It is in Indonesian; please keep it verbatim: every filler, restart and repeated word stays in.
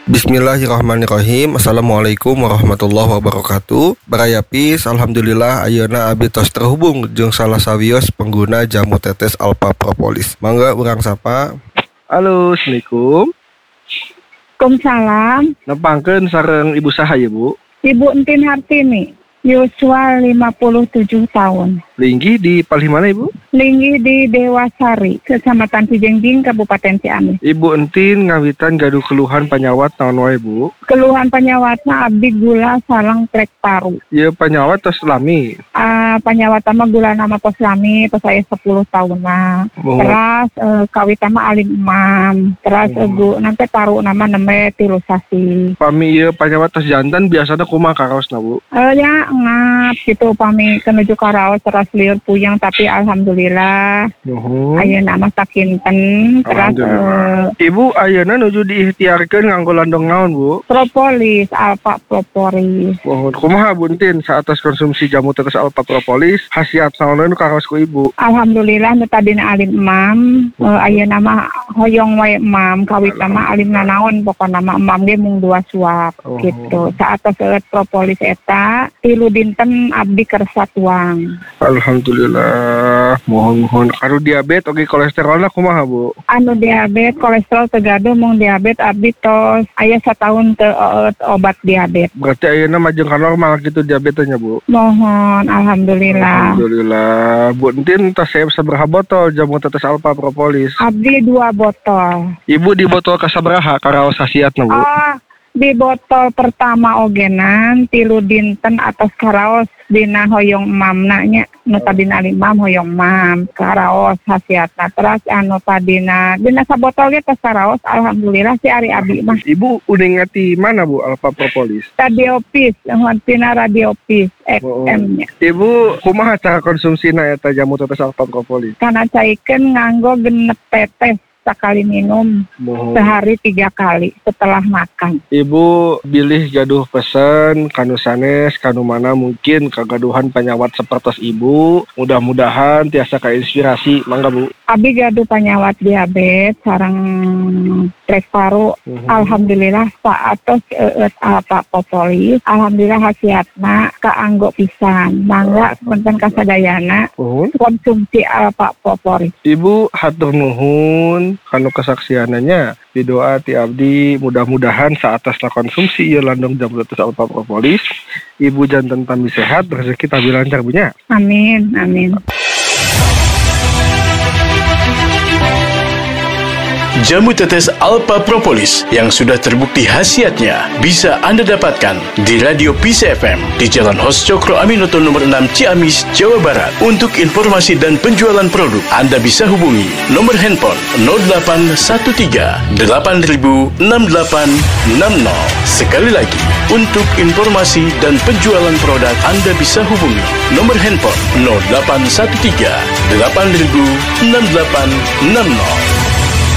Bismillahirrahmanirrahim. Assalamualaikum warahmatullahi wabarakatuh. Baraya Pis, alhamdulillah ayeuna abdi tos terhubung jeung salah sawios pengguna jamu tetes Alpha Propolis. Mangga urang sapa. Halo, Assalamualaikum. Waalaikumsalam. Nepangkeun sareng ibu saha ya, Bu? Ibu Entin Hartini, yuswa lima puluh tujuh tahun. Linggi di palih mana, Ibu? Linggi di Dewasari, Kecamatan Cijengjing, Kabupaten Ciamis. Ibu Entin ngawitan gaduh keluhan panyawat naon wae, Bu? Keluhan panyawatna abdi gula salang trek paru. Ieu panyawat tos lami. Uh, panyawat mah gula nama pos lami, pos saya sepuluh tahun nah. Oh. Terus uh, kawit mah alim imam. Terus Oh. egu nanti paru nama neme tilusasi. Pami ieu panyawat tos jantan biasana kumaha karaosna, Bu? Uh, ya ngap gitu pami kenuju karaos terus liur puyeng tapi alhamdulillah. Nuhun. Ayeuna mah sakinten terus Alhamdulillah. uh, Ibu ayeuna nuju diikhtiarkeun nganggo landong naon, Bu? propolis, alfa propolis. Mohon kumaha Bu Entin saatas konsumsi jamu tetes Alpha Propolis khasiat naon nu karaos ku Ibu? Alhamdulillah nu tadina alim imam, uh, ayeuna mah hoyong wae imam, kawit mah alim nanaon pokona mah imam ge mung dua suap Oh. gitu. Saatos eueuh propolis eta tilu dinten abdi kersa tuang. Alhamdulillah. Mohon-mohon karo diabetes oge kolesterolna kumaha, Bu? Anu diabetes kolesterol teu gaduh mung diabetes abdi tos aya sataun teu eueuh obat diabetes. Berarti ayeuna majeng ka normal gitu diabetesnya, Bu? Mohon alhamdulillah. Alhamdulillah. Bu Entin tas saya sabaraha botol jamu tetes Alpha Propolis? Abdi dua botol. Ibu di botol kasabaraha karaos khasiatna, Bu? Oh, di botol pertama ogenan tilu dinten atas karaos dina hoyong mamna nya nu tadina limam hoyong mam karaos khasiatna terus anu tadina dina sabotol ge tos karaos alhamdulillah si ari abi mah Ibu udah ngati mana, Bu, Alpha Propolis? radiopis nuhun pina radiopis Oh. F M nya Ibu kumaha cara konsumsina eta jamu tetes Alpha Propolis? kana caikeun nganggo genep tetes sakali minum Mohon. sehari tiga kali setelah makan. Ibu bilih gaduh pesen kanu sanes kanu mana mungkin kagaduhan penyawat sepertos Ibu. Mudah-mudahan tiasa kainspirasi. Mangga, Bu. Abi gaduh panyawat diabetes sareng trek paru. Mhm. Alhamdulillah saatos eueuh Alpha Propolis. Alhamdulillah khasiatna kaanggo pisan. Mangga punten kasadayana Nuhun. konsumsi Alpha Propolis. Ibu hatur nuhun kanu kesaksiananya. Bidoa ti abdi mudah-mudahan saatasna konsumsi ieu landong jamu tetes Alpha Propolis. Ibu janten tambi sehat, rezeki tambi lancar, Bu nya. Amin, amin. Jamu tetes Alpha Propolis yang sudah terbukti khasiatnya bisa Anda dapatkan di Radio Peace F M di Jalan Hos Cokro Aminoto nomor enam Ciamis, Jawa Barat. Untuk informasi dan penjualan produk, Anda bisa hubungi nomor handphone nol delapan satu tiga delapan nol enam delapan enam nol. Sekali lagi, untuk informasi dan penjualan produk, Anda bisa hubungi nomor handphone nol delapan satu tiga delapan nol enam delapan enam nol.